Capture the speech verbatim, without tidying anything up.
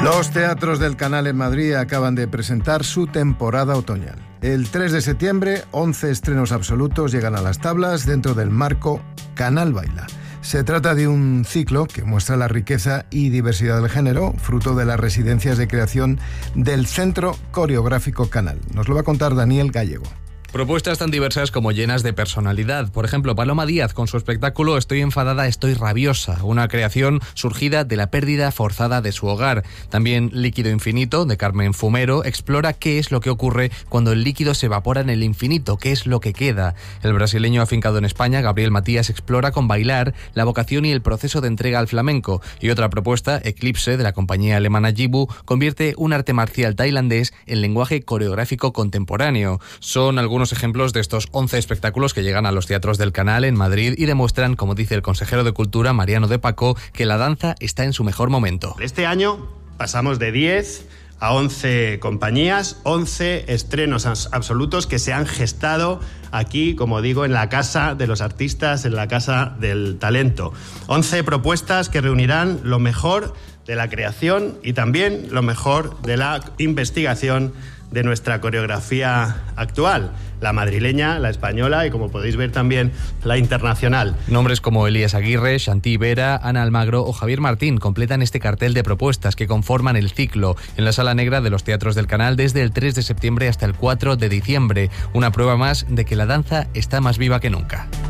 Los teatros del Canal en Madrid acaban de presentar su temporada otoñal. El tres de septiembre, once estrenos absolutos llegan a las tablas dentro del marco Canal Baila. Se trata de un ciclo que muestra la riqueza y diversidad del género, fruto de las residencias de creación del Centro Coreográfico Canal. Nos lo va a contar Daniel Gallego. Propuestas tan diversas como llenas de personalidad. Por ejemplo, Paloma Díaz con su espectáculo Estoy enfadada, estoy rabiosa, una creación surgida de la pérdida forzada de su hogar. También Líquido Infinito, de Carmen Fumero, explora qué es lo que ocurre cuando el líquido se evapora en el infinito, qué es lo que queda. El brasileño afincado en España, Gabriel Matías, explora con Bailar la vocación y el proceso de entrega al flamenco. Y otra propuesta, Eclipse, de la compañía alemana Jibu, convierte un arte marcial tailandés en lenguaje coreográfico contemporáneo. Son algunos ejemplos de estos once espectáculos que llegan a los teatros del Canal en Madrid y demuestran, como dice el consejero de Cultura, Mariano de Paco, que la danza está en su mejor momento. Este año pasamos de diez a once compañías, once estrenos absolutos que se han gestado aquí, como digo, en la casa de los artistas, en la casa del talento. once propuestas que reunirán lo mejor de la creación y también lo mejor de la investigación de nuestra coreografía actual, la madrileña, la española y, como podéis ver, también la internacional. Nombres como Elías Aguirre, Xantí Vera, Ana Almagro o Javier Martín completan este cartel de propuestas que conforman el ciclo en la Sala Negra de los Teatros del Canal desde el tres de septiembre hasta el cuatro de diciembre. Una prueba más de que la danza está más viva que nunca.